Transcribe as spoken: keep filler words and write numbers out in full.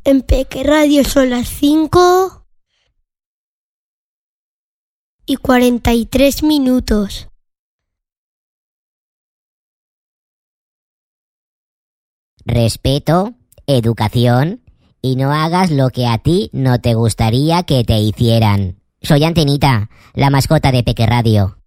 En Peque Radio son las cinco y cuarenta y tres minutos. Respeto, educación y no hagas lo que a ti no te gustaría que te hicieran. Soy Antenita, la mascota de Peque Radio.